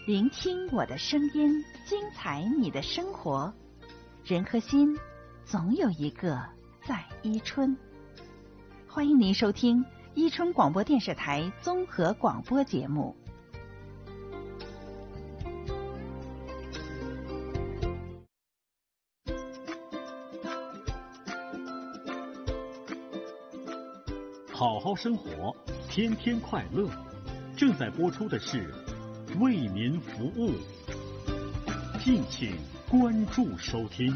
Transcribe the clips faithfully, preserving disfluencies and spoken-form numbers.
聆听我的声音，精彩你的生活。人和心，总有一个在伊春。欢迎您收听伊春广播电视台综合广播节目。 好好生活，天天快乐。正在播出的是为民服务，敬请关注收听。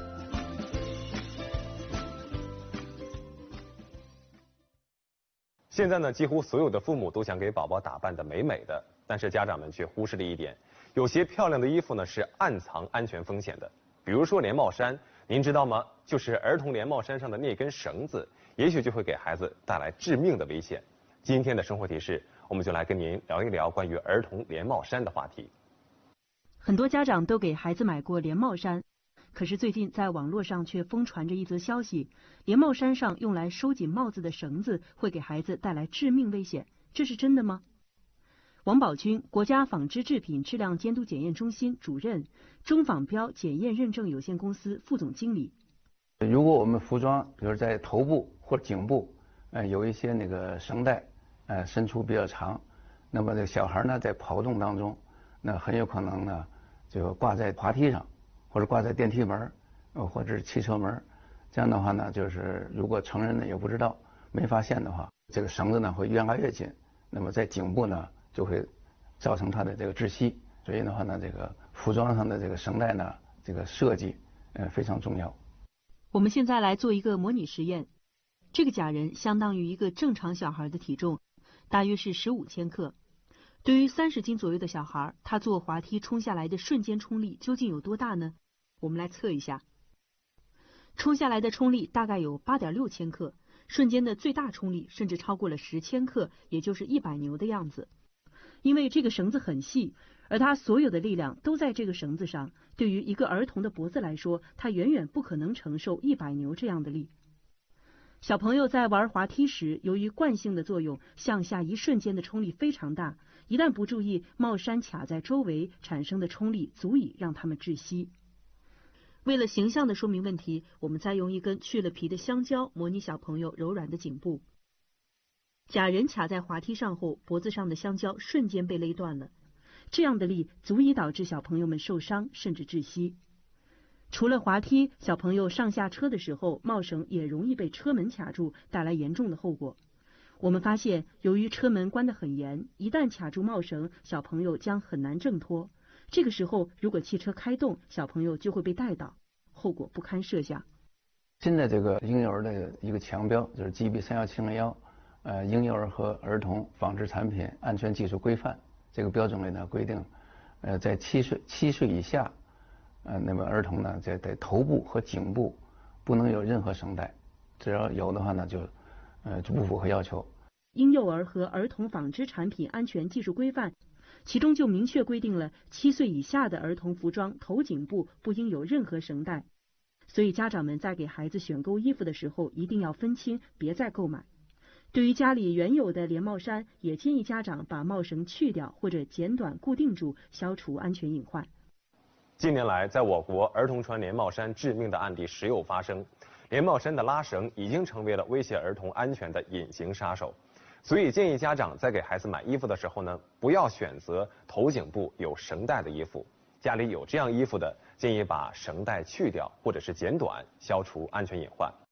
现在呢，几乎所有的父母都想给宝宝打扮得美美的，但是家长们却忽视了一点，有些漂亮的衣服呢是暗藏安全风险的。比如说连帽衫，您知道吗？就是儿童连帽衫上的那根绳子，也许就会给孩子带来致命的危险。今天的生活提示，我们就来跟您聊一聊关于儿童连帽衫的话题。 很多家长都给孩子买过连帽衫，可是最近在网络上却疯传着一则消息，连帽衫上用来收紧帽子的绳子会给孩子带来致命危险，这是真的吗？王宝军，国家纺织制品质量监督检验中心主任，中纺标检验认证有限公司副总经理。 如果我们服装，比如在头部或者颈部，呃，有一些那个绳带。呃，伸出比较长，那么这个小孩呢，在跑动当中，那很有可能呢，就挂在滑梯上，或者挂在电梯门，呃，或者是汽车门，这样的话呢，就是如果成人呢也不知道、没发现的话，这个绳子呢会越拉越紧，那么在颈部呢就会造成他的这个窒息。所以的话呢，这个服装上的这个绳带呢，这个设计呃非常重要。 我们现在来做一个模拟实验，这个假人相当于一个正常小孩的体重。大约是十五千克。对于三十斤左右的小孩，他坐滑梯冲下来的瞬间冲力究竟有多大呢？我们来测一下。冲下来的冲力大概有八点六千克，瞬间的最大冲力甚至超过了十千克，也就是一百牛的样子。因为这个绳子很细，而他所有的力量都在这个绳子上，对于一个儿童的脖子来说，他远远不可能承受一百牛这样的力。小朋友在玩滑梯时，由于惯性的作用，向下一瞬间的冲力非常大，一旦不注意，帽衫卡在周围产生的冲力足以让他们窒息。为了形象的说明问题，我们再用一根去了皮的香蕉模拟小朋友柔软的颈部。假人卡在滑梯上后，脖子上的香蕉瞬间被勒断了，这样的力足以导致小朋友们受伤甚至窒息。除了滑梯，小朋友上下车的时候，帽绳也容易被车门卡住，带来严重的后果。我们发现，由于车门关得很严，一旦卡住帽绳，小朋友将很难挣脱。这个时候，如果汽车开动，小朋友就会被带倒，后果不堪设想。 现在这个婴幼儿的一个强标就是 G B 三一七零一，呃，婴幼儿和儿童纺织产品安全技术规范这个标准里呢规定，呃，在七岁七岁以下。呃，那么儿童呢，在在头部和颈部不能有任何绳带，只要有的话呢，就呃就不符合要求。 婴幼儿和儿童纺织产品安全技术规范，其中就明确规定了七岁以下的儿童服装头颈部不应有任何绳带。所以家长们在给孩子选购衣服的时候，一定要分清，别再购买。对于家里原有的连帽衫，也建议家长把帽绳去掉或者剪短固定住，消除安全隐患。 近年来，在我国，儿童穿连帽衫致命的案例时有发生。连帽衫的拉绳已经成为了威胁儿童安全的隐形杀手，所以建议家长在给孩子买衣服的时候呢，不要选择头颈部有绳带的衣服。家里有这样衣服的，建议把绳带去掉或者是剪短，消除安全隐患。